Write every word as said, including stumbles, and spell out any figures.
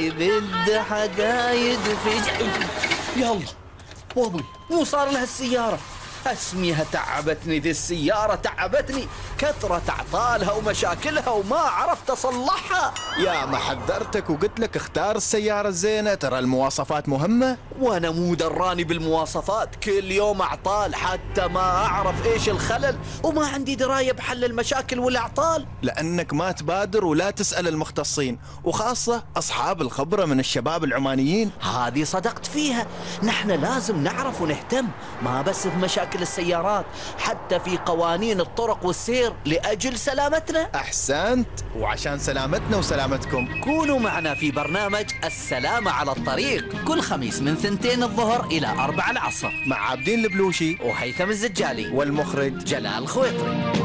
بده حقايد في ج... يلا وابوي مو صار لها السيارة. اسميها تعبتني ذي السيارة، تعبتني كثرة اعطالها ومشاكلها وما عرفت اصلحها. يا ما حذرتك وقلت لك اختار السيارة الزينة، ترى المواصفات مهمة. وانا مو دراني بالمواصفات، كل يوم اعطال حتى ما اعرف ايش الخلل، وما عندي دراية بحل المشاكل والاعطال. لانك ما تبادر ولا تسأل المختصين، وخاصة اصحاب الخبرة من الشباب العمانيين. هذه صدقت فيها، نحن لازم نعرف ونهتم، ما بس في مشاكل السيارات، حتى في قوانين الطرق والسير لأجل سلامتنا. أحسنت، وعشان سلامتنا وسلامتكم كونوا معنا في برنامج السلامة على الطريق كل خميس من ثنتين الظهر إلى أربع العصر مع عابدين البلوشي وهيثم الزجالي والمخرج جلال خويطري.